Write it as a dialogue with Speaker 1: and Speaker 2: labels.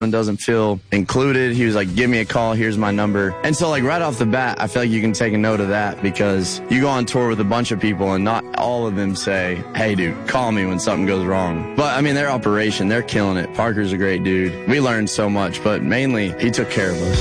Speaker 1: and doesn't feel included. He was like, give me a call, here's my number. And so like right off the bat, I feel like you can take a note of that, because you go on tour with a bunch of people and not all of them say, hey dude, call me when something goes wrong. But I mean, their operation, they're killing it. Parker's a great dude. We learned so much, but mainly he took care of us.